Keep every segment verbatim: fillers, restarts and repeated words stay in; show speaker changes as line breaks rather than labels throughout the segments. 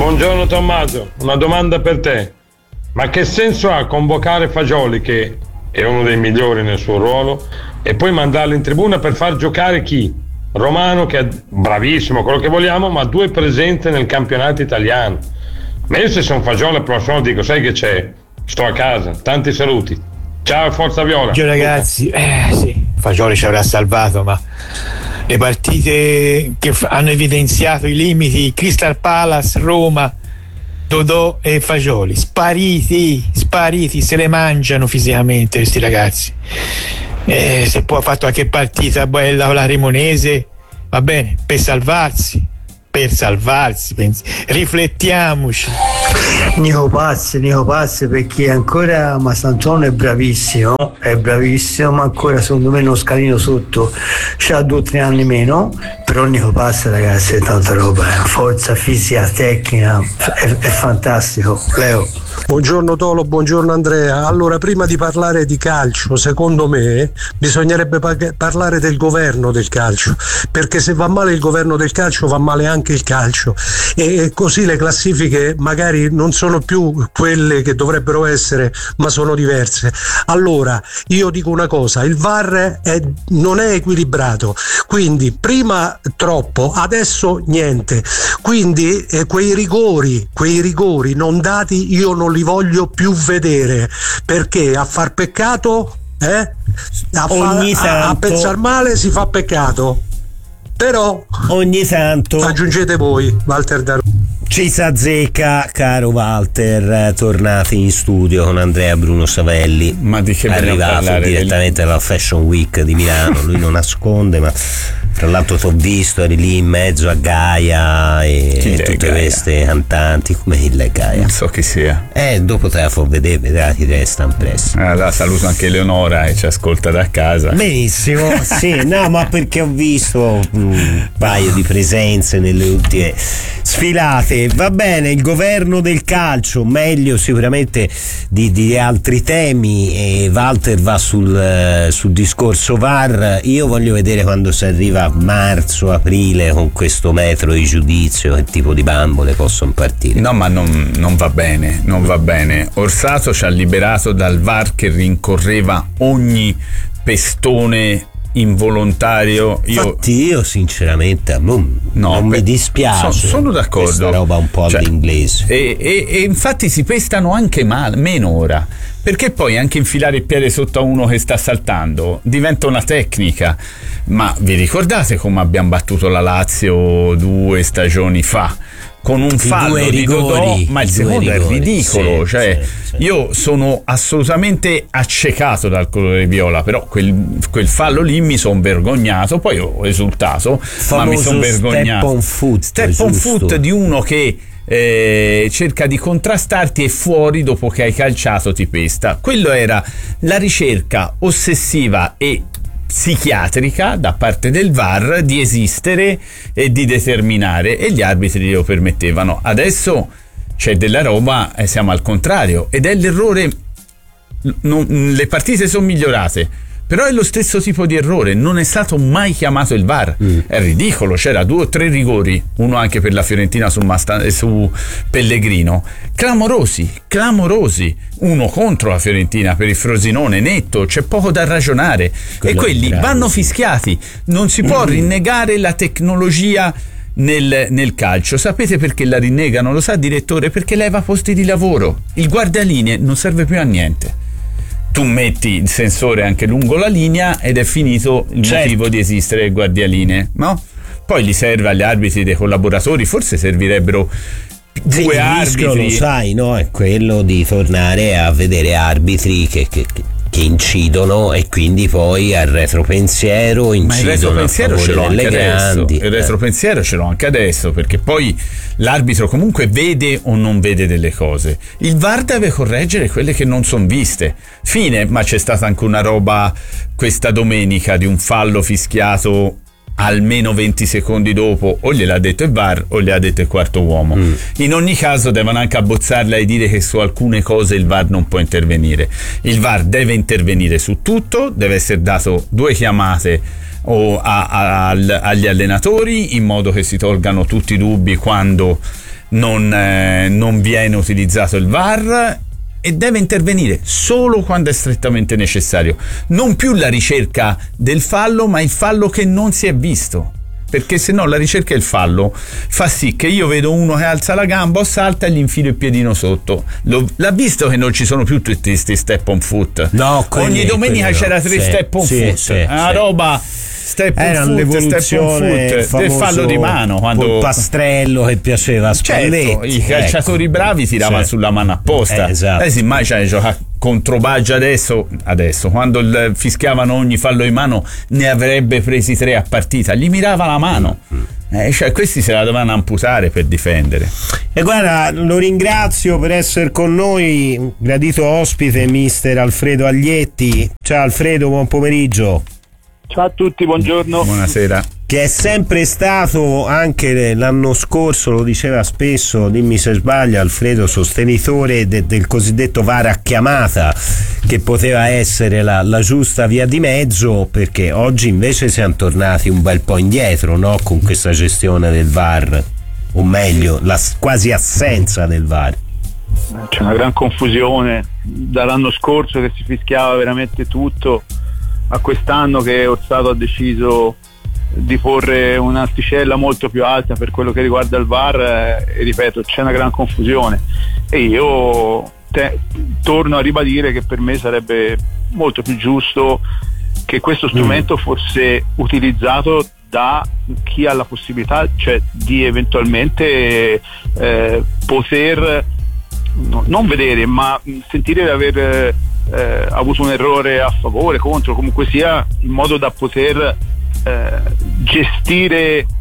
Buongiorno Tommaso, una domanda per te. Ma che senso ha convocare Fagioli, che è uno dei migliori nel suo ruolo, e poi mandarlo in tribuna per far giocare chi? Romano, che è bravissimo, quello che vogliamo, ma due presenze nel campionato italiano. Ma io se sono Fagioli al prossimo anno dico, sai che c'è? Sto a casa, tanti saluti. Ciao, Forza Viola.
Ciao ragazzi, eh sì, Fagioli ci avrà salvato, ma le partite che f- hanno evidenziato i limiti, Crystal Palace, Roma, Dodò e Fagioli, spariti, spariti, se le mangiano fisicamente questi ragazzi. Eh, se poi ha fatto qualche partita bella con la Cremonese, va bene, per salvarsi, per salvarsi, pensi. Riflettiamoci.
Nico Pazzi, Nico Pazzi, perché ancora Mastantuono è bravissimo, è bravissimo, ma ancora secondo me uno scalino sotto, c'ha due o tre anni meno, però Nico Pazzi ragazzi è tanta roba, è forza fisica, tecnica, è, è fantastico. Leo.
Buongiorno Tolo, buongiorno Andrea. Allora, prima di parlare di calcio, secondo me bisognerebbe pag- parlare del governo del calcio, perché se va male il governo del calcio va male anche il calcio, e così le classifiche magari non sono più quelle che dovrebbero essere, ma sono diverse. Allora, io dico una cosa, il V A R è, non è equilibrato, quindi prima troppo, adesso niente, quindi eh, quei rigori, quei rigori non dati io non li voglio più vedere, perché a far peccato, eh? a,
Ogni
fa, a, a pensare male si fa peccato, però
ogni tanto
aggiungete voi. Walter Daru.
Ci si azzecca, caro Walter, tornati in studio con Andrea Bruno Savelli.
Ma di che
arrivato direttamente del... dalla Fashion Week di Milano, lui non nasconde, ma tra l'altro ti ho visto, eri lì in mezzo a Gaia e, e tutte Gaia? Queste cantanti. Come il Gaia?
Non so chi sia.
Eh, dopo te la fa vedere, vedrai, ti resta impresso.
Allora saluto anche Eleonora e ci ascolta da casa.
Benissimo, sì, no, ma perché ho visto un paio di presenze nelle ultime sfilate. Va bene, il governo del calcio, meglio sicuramente di, di altri temi, e Walter va sul, sul discorso V A R. Io voglio vedere quando si arriva a marzo, aprile, con questo metro di giudizio, che tipo di bambole possono partire.
No, ma non, non va bene, non va bene. Orsato ci ha liberato dal V A R che rincorreva ogni pestone involontario. Io,
Infatti io sinceramente non,
no,
non
beh,
mi dispiace,
sono, sono d'accordo,
questa roba un po'
cioè,
all'inglese,
e, e, e infatti si pestano anche male, meno ora, perché poi anche infilare il piede sotto a uno che sta saltando diventa una tecnica. Ma vi ricordate come abbiamo battuto la Lazio due stagioni fa? Con un fallo di Dodò, ma il secondo rigori, è ridicolo, sì, cioè sì, sì. Io sono assolutamente accecato dal colore viola, però quel, quel fallo lì mi sono vergognato, poi ho esultato, famoso, ma mi sono vergognato.
Step on foot,
step on foot di uno che eh, cerca di contrastarti e fuori dopo che hai calciato ti pesta. Quello era la ricerca ossessiva e psichiatrica da parte del V A R di esistere e di determinare, e gli arbitri lo permettevano. Adesso c'è della roba e siamo al contrario, ed è l'errore. Non, le partite sono migliorate, però è lo stesso tipo di errore, non è stato mai chiamato il V A R. mm. È ridicolo, c'era due o tre rigori, uno anche per la Fiorentina su, Mastan- su Pellegrino, clamorosi, clamorosi, uno contro la Fiorentina per il Frosinone, netto, c'è poco da ragionare. Quello e quelli vanno fischiati. Non si può rinnegare la tecnologia nel, nel calcio. Sapete perché la rinnegano? Lo sa, direttore? Perché leva posti di lavoro. Il guardalinee non serve più a niente. Tu metti il sensore anche lungo la linea ed è finito il certo. motivo di esistere il guardialinee, no? Poi gli serve agli arbitri dei collaboratori, forse servirebbero due sì, arbitri.
Il rischio, lo sai, no? È quello di tornare a vedere arbitri che, che, che incidono, e quindi poi al retropensiero incidono.
Ma il retropensiero ce l'ho anche
grandi.
adesso. Il retropensiero ce l'ho anche adesso, perché poi l'arbitro comunque vede o non vede delle cose. Il V A R deve correggere quelle che non sono viste. Fine. Ma c'è stata anche una roba questa domenica di un fallo fischiato almeno venti secondi dopo, o gliel'ha detto il V A R o gliel'ha detto il quarto uomo. mm. In ogni caso devono anche abbozzarla e dire che su alcune cose il V A R non può intervenire. Il V A R deve intervenire su tutto, deve essere dato due chiamate o a, a, a, agli allenatori in modo che si tolgano tutti i dubbi quando non, eh, non viene utilizzato il V A R e deve intervenire solo quando è strettamente necessario, non più la ricerca del fallo, ma il fallo che non si è visto, perché se no la ricerca del fallo fa sì che io vedo uno che alza la gamba o salta e gli infilo il piedino sotto. Lo, l'ha visto che non ci sono più tutti questi step on foot?
No, quelli,
ogni domenica
quelli
c'era
no.
tre
sì,
step on
sì,
foot,
sì,
una
sì.
roba step
era
on foot, step on foot del fallo di mano, quando
col pastrello che piaceva a Spalletti.
Certo, i calciatori ecco. bravi tiravano sì. sulla mano apposta.
Eh, esatto.
Lei si immagina di giocare contro Baggia adesso, adesso quando il, fischiavano ogni fallo di mano ne avrebbe presi tre a partita, gli mirava la mano. Mm. Eh, cioè questi se la dovevano amputare per difendere.
E guarda, lo ringrazio per essere con noi, gradito ospite mister Alfredo Aglietti. Ciao Alfredo, buon pomeriggio.
Ciao a tutti, buongiorno.
Buonasera.
Che è sempre stato, anche l'anno scorso, lo diceva spesso, dimmi se sbaglio Alfredo, sostenitore de, del cosiddetto V A R a chiamata, che poteva essere la, la giusta via di mezzo, perché oggi invece siamo tornati un bel po' indietro, no? Con questa gestione del V A R, o meglio la quasi assenza del V A R.
C'è una gran confusione dall'anno scorso che si fischiava veramente tutto a quest'anno che Orsato ha deciso di porre un'asticella molto più alta per quello che riguarda il V A R, eh, e ripeto, c'è una gran confusione e io te, torno a ribadire che per me sarebbe molto più giusto che questo strumento mm. fosse utilizzato da chi ha la possibilità, cioè di eventualmente eh, poter no, non vedere ma sentire di aver eh, avuto un errore a favore, contro, comunque sia, in modo da poter eh, gestire eh,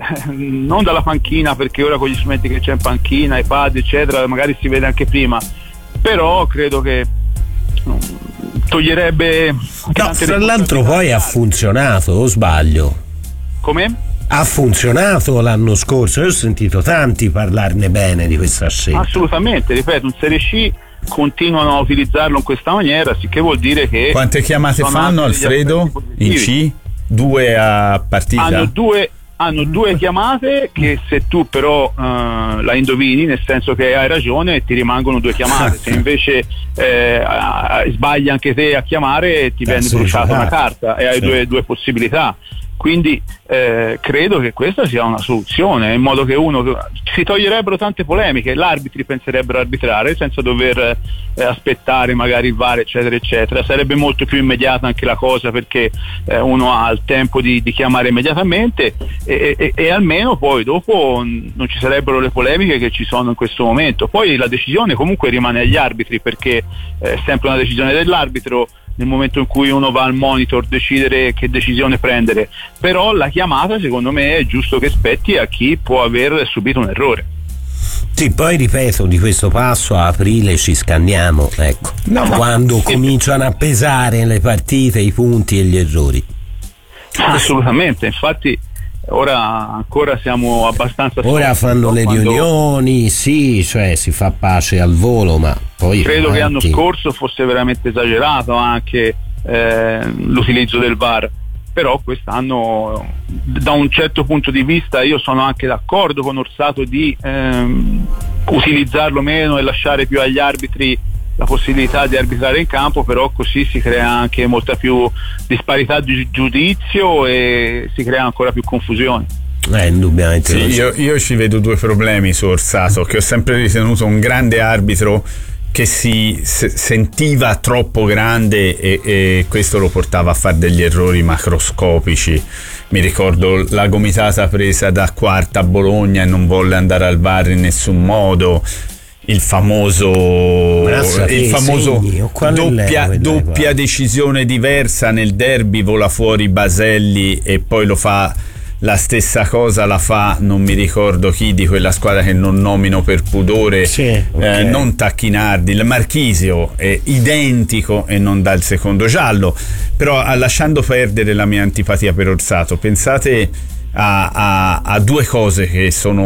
non dalla panchina, perché ora con gli strumenti che c'è in panchina, iPad eccetera, magari si vede anche prima, però credo che um, toglierebbe
no, fra l'altro poi ha funzionato, o sbaglio?
Come?
Ha funzionato l'anno scorso, io ho sentito tanti parlarne bene di questa scelta.
Assolutamente, ripeto, in Serie C continuano a utilizzarlo in questa maniera, sì, che vuol dire che
quante chiamate fanno, Alfredo, in C? Due a partita? Hanno due,
hanno due chiamate che se tu però uh, la indovini, nel senso che hai ragione, ti rimangono due chiamate. Se invece eh, sbagli anche te a chiamare, ti viene bruciata una carta e hai sì. due, due possibilità. Quindi eh, credo che questa sia una soluzione, in modo che uno si toglierebbero tante polemiche, gli arbitri penserebbero a arbitrare senza dover eh, aspettare magari il V A R eccetera eccetera, sarebbe molto più immediata anche la cosa, perché eh, uno ha il tempo di, di chiamare immediatamente e, e, e almeno poi dopo non ci sarebbero le polemiche che ci sono in questo momento. Poi la decisione comunque rimane agli arbitri, perché è sempre una decisione dell'arbitro nel momento in cui uno va al monitor decidere che decisione prendere, però la chiamata secondo me è giusto che spetti a chi può aver subito un errore.
Sì, poi ripeto, di questo passo a aprile ci scanniamo, ecco, no, quando no. cominciano a pesare le partite, i punti e gli errori.
Assolutamente, infatti ora ancora siamo abbastanza
ora fanno le quando... riunioni, sì, cioè si fa pace al volo, ma poi
credo
avanti.
Che l'anno scorso fosse veramente esagerato anche eh, l'utilizzo del V A R, però quest'anno da un certo punto di vista io sono anche d'accordo con Orsato di ehm, utilizzarlo meno e lasciare più agli arbitri la possibilità di arbitrare in campo, però così si crea anche molta più disparità di giudizio e si crea ancora più confusione.
Eh, indubbiamente.
Sì, io, io ci vedo due problemi su Orsato, che ho sempre ritenuto un grande arbitro che si se, sentiva troppo grande e, e questo lo portava a fare degli errori macroscopici. Mi ricordo la gomitata presa da Quarta a Bologna e non volle andare al V A R in nessun modo. Il famoso,
Massa,
il famoso doppia, doppia decisione diversa nel derby, vola fuori Baselli e poi lo fa la stessa cosa, la fa non mi ricordo chi di quella squadra che non nomino per pudore,
sì, okay.
eh, non Tacchinardi, il Marchisio è identico e non dà il secondo giallo. Però lasciando perdere la mia antipatia per Orsato, pensate a, a, a due cose che sono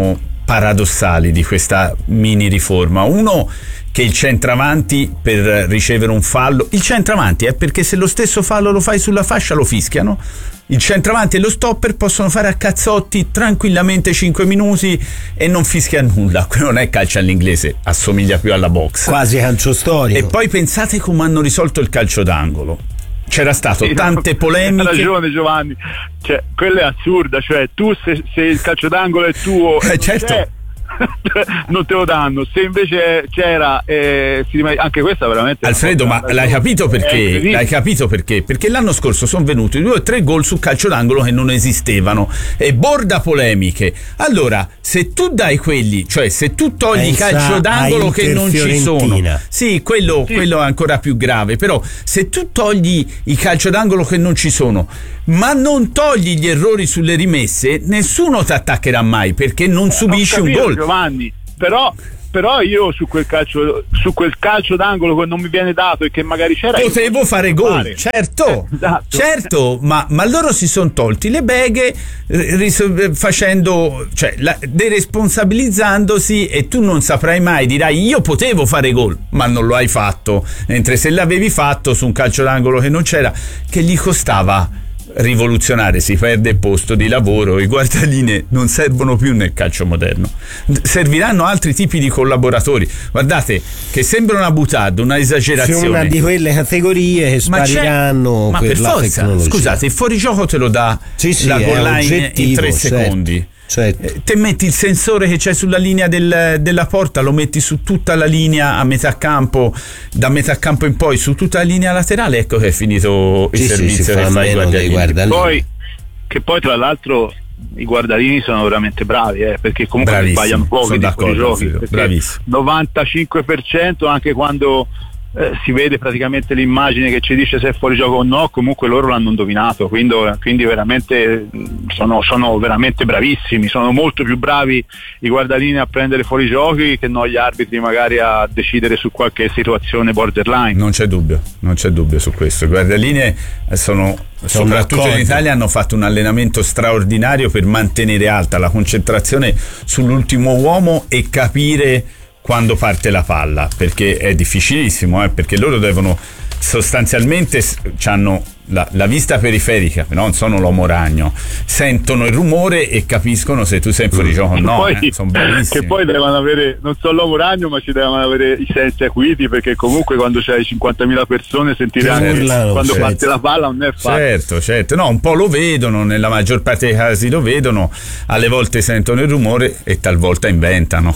paradossali di questa mini riforma. Uno, che il centravanti per ricevere un fallo, il centravanti è eh, perché se lo stesso fallo lo fai sulla fascia lo fischiano. Il centravanti e lo stopper possono fare a cazzotti tranquillamente cinque minuti e non fischia nulla. Quello non è calcio all'inglese, assomiglia più alla box,
quasi calcio storico.
E poi pensate come hanno risolto il calcio d'angolo. C'era stato
sì,
tante
no,
polemiche.
Hai ragione Giovanni, cioè quella è assurda, cioè tu se, se il calcio d'angolo è tuo
eh, certo
c'è, non te lo danno, se invece c'era eh, si rimane, anche questa veramente
Alfredo, ma l'hai capito perché? L'hai capito perché? Perché l'anno scorso sono venuti due o tre gol su calcio d'angolo che non esistevano e borda polemiche. Allora, se tu dai quelli, cioè se tu togli
Pensa
calcio d'angolo che non ci sono, sì, quello,
sì.
quello è ancora più grave, però se tu togli i calcio d'angolo che non ci sono, ma non togli gli errori sulle rimesse, nessuno ti attaccherà mai perché non subisci un gol.
Giovanni, però però io su quel calcio su quel calcio d'angolo che non mi viene dato e che magari c'era
potevo fare gol, certo,
esatto.
certo, ma, ma loro si sono tolti le beghe ris- facendo, cioè la, deresponsabilizzandosi, e tu non saprai mai, dirai io potevo fare gol, ma non lo hai fatto, mentre se l'avevi fatto su un calcio d'angolo che non c'era, che gli costava rivoluzionare, si perde il posto di lavoro, i guardalinee non servono più nel calcio moderno, serviranno altri tipi di collaboratori. Guardate che sembra una boutade, una esagerazione,
c'è una di quelle categorie che spariranno,
ma, ma per forza, scusate, il fuorigioco te lo dà
sì, sì,
la goal line in tre
certo,
secondi.
Certo.
Eh, te metti il sensore che c'è sulla linea del, della porta, lo metti su tutta la linea a metà campo, da metà campo in poi su tutta la linea laterale, ecco che è finito il
sì,
servizio
sì,
che fai guardalini.
guardalini.
Poi, che poi tra l'altro i guardalini sono veramente bravi, eh, perché comunque
Bravissimo,
sbagliano pochi
sono
di
d'accordo,
giochi,
Alfredo, bravissimo.
novantacinque per cento anche quando eh, si vede praticamente l'immagine che ci dice se è fuori gioco o no, comunque loro l'hanno indovinato, quindi, quindi veramente sono, sono veramente bravissimi, sono molto più bravi i guardalini a prendere fuori giochi che non gli arbitri magari a decidere su qualche situazione borderline.
Non c'è dubbio, non c'è dubbio su questo. I guardalinee sono,
sono
soprattutto
d'accordo.
in Italia, hanno fatto un allenamento straordinario per mantenere alta la concentrazione sull'ultimo uomo e capire quando parte la palla, perché è difficilissimo, eh, perché loro devono sostanzialmente hanno la, la vista periferica, non sono l'uomo ragno, sentono il rumore e capiscono se tu sei fuori gioco o no.
Poi,
eh, sono bravissimi.
che poi devono avere, non so l'uomo ragno, ma ci devono avere i sensi acuiti, perché comunque quando c'hai cinquantamila persone sentire anche
urlano,
quando
certo.
parte la palla non è facile.
Certo, certo, no, un po' lo vedono, nella maggior parte dei casi lo vedono, alle volte sentono il rumore e talvolta inventano.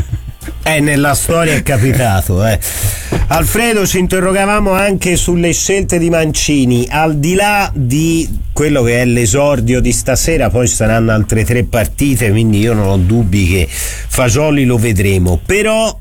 Eh, nella storia è capitato, eh. Alfredo, ci interrogavamo anche sulle scelte di Mancini, al di là di quello che è l'esordio di stasera, poi ci saranno altre tre partite, quindi io non ho dubbi che Fagioli lo vedremo, però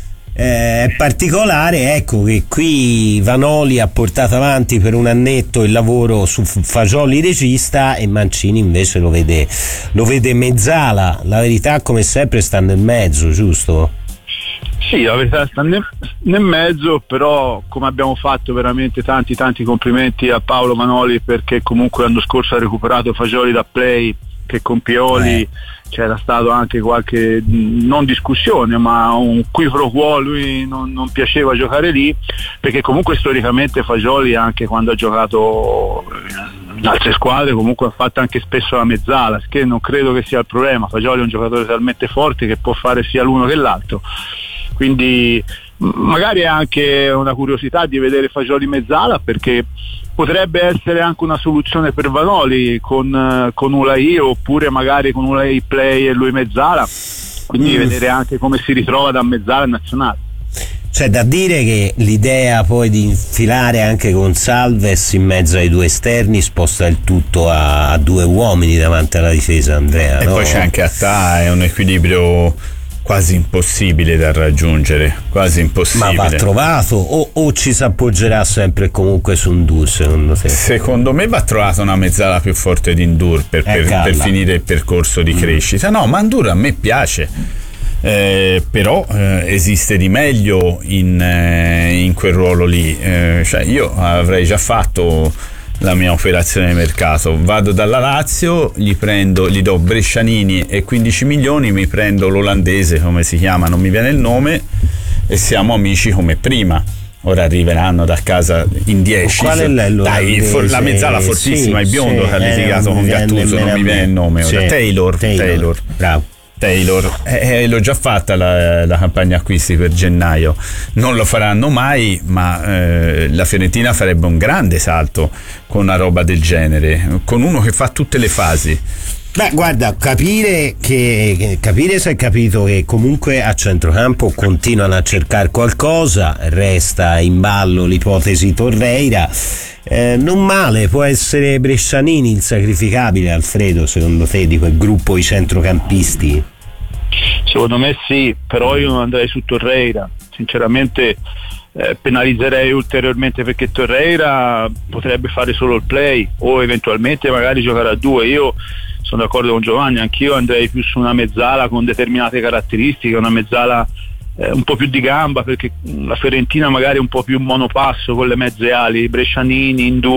eh, è particolare, ecco, che qui Vanoli ha portato avanti per un annetto il lavoro su Fagioli regista e Mancini invece lo vede, lo vede mezzala. La verità, come sempre, sta nel mezzo, giusto?
Sì, la verità sta nel, nel mezzo, però come abbiamo fatto veramente tanti tanti complimenti a Paolo Vanoli, perché comunque l'anno scorso ha recuperato Fagioli da play, che con Pioli eh. c'era stato anche qualche, non discussione, ma un qui pro quo, lui non, non piaceva giocare lì, perché comunque storicamente Fagioli, anche quando ha giocato in altre squadre, comunque ha fatto anche spesso la mezzala, che non credo che sia il problema. Fagioli è un giocatore talmente forte che può fare sia l'uno che l'altro, quindi magari è anche una curiosità di vedere Fagioli mezzala, perché potrebbe essere anche una soluzione per Vanoli con, con Ulai, oppure magari con Ulai play e lui mezzala, quindi mm. vedere anche come si ritrova da mezzala in nazionale.
C'è da dire che l'idea poi di infilare anche Gonçalves in mezzo ai due esterni sposta il tutto a, a due uomini davanti alla difesa, Andrea,
e
no?
poi c'è anche Attà, è un equilibrio quasi impossibile da raggiungere, quasi impossibile.
Ma va trovato o, o ci si appoggerà sempre comunque su Ndour, secondo te?
Secondo me va trovata una mezzala più forte di Ndour per, per, per finire il percorso di crescita. No, ma Ndour a me piace. Eh, però eh, esiste di meglio in, eh, in quel ruolo lì, eh, cioè io avrei già fatto la mia operazione di mercato. Vado dalla Lazio, gli prendo, gli do Brescianini e quindici milioni, mi prendo l'olandese, come si chiama, non mi viene il nome, e siamo amici come prima. Ora arriveranno da casa in dieci.
Qual è l'olandese?
Dai, for, la mezzala fortissima,
sì,
il biondo
sì,
che ha litigato
eh,
con Gattuso, non mi viene il nome ora.
Sì.
Taylor,
Taylor,
Taylor.
bravo.
Taylor, eh, l'ho già fatta la, la campagna acquisti per gennaio, non lo faranno mai, ma eh, la Fiorentina farebbe un grande salto con una roba del genere, con uno che fa tutte le fasi.
Beh, guarda, capire che, che capire se hai capito che comunque a centrocampo continuano a cercare qualcosa, resta in ballo l'ipotesi Torreira. Eh, non male, può essere Brescianini il sacrificabile, Alfredo, secondo te, di quel gruppo di centrocampisti?
Secondo me sì, però io non andrei su Torreira, sinceramente eh, penalizzerei ulteriormente, perché Torreira potrebbe fare solo il play o eventualmente magari giocare a due. Io sono d'accordo con Giovanni, anch'io andrei più su una mezzala con determinate caratteristiche, una mezzala eh, un po' più di gamba, perché la Fiorentina magari è un po' più monopasso con le mezze ali, Brescianini in due